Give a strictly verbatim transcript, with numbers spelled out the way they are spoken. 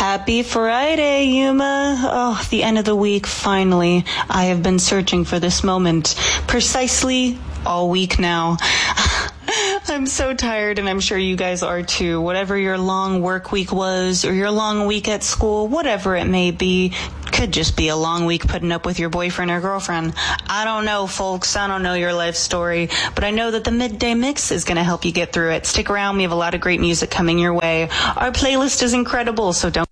Happy Friday, Yuma. Oh, the end of the week, finally. I have been searching for this moment precisely all week now. I'm so tired, and I'm sure you guys are too. Whatever your long work week was, or your long week at school, whatever it may be, could just be a long week putting up with your boyfriend or girlfriend. I don't know, folks. I don't know your life story, but I know that the Midday Mix is going to help you get through it. Stick around. We have a lot of great music coming your way. Our playlist is incredible, so don't